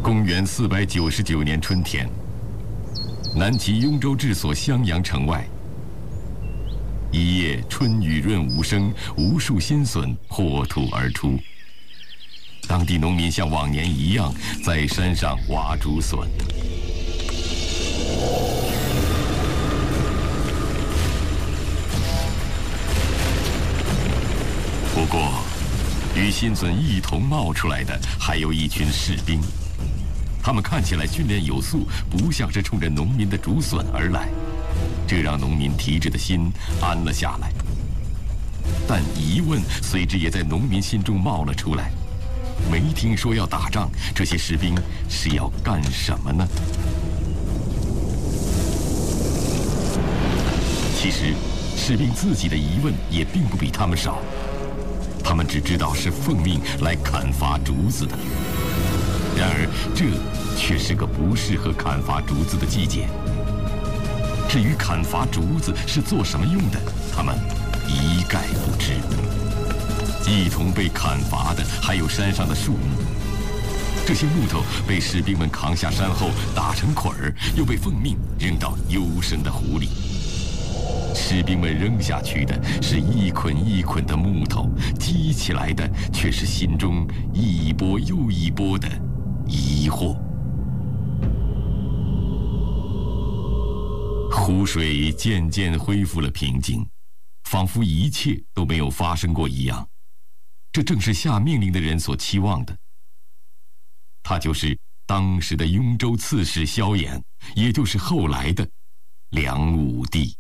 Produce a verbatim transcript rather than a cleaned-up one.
公元四百九十九年春天，南齐雍州治所襄阳城外，一夜春雨润无声，无数新笋破土而出。当地农民像往年一样，在山上挖竹笋。不过，与新笋一同冒出来的还有一群士兵，他们看起来训练有素，不像是冲着农民的竹笋而来，这让农民提着的心安了下来。但疑问随之也在农民心中冒了出来：没听说要打仗，这些士兵是要干什么呢？其实，士兵自己的疑问也并不比他们少。他们只知道是奉命来砍伐竹子的，然而这却是个不适合砍伐竹子的季节。至于砍伐竹子是做什么用的，他们一概不知。一同被砍伐的还有山上的树木，这些木头被士兵们扛下山后打成捆儿，又被奉命扔到幽深的湖里。士兵们扔下去的是一捆一捆的木头，积起来的却是心中一波又一波的疑惑。湖水渐渐恢复了平静，仿佛一切都没有发生过一样。这正是下命令的人所期望的。他就是当时的雍州刺史萧衍，也就是后来的梁武帝。